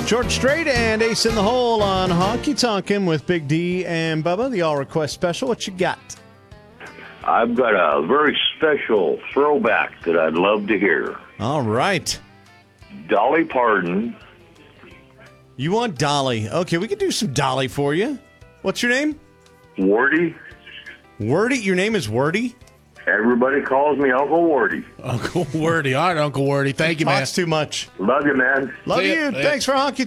George Strait and Ace in the Hole on Honky Tonkin' with Big D and Bubba, the All Request Special. What you got? I've got a very special throwback that I'd love to hear. All right. Dolly Parton. You want Dolly. Okay, we can do some Dolly for you. What's your name? Wardy. Wordy? Your name is Wordy? Everybody calls me Uncle Wardy. Uncle Wordy. All right, Uncle Wordy. Thank you, man. Talks too much. Love you, man. Love See ya. you. See ya. Thanks for Honky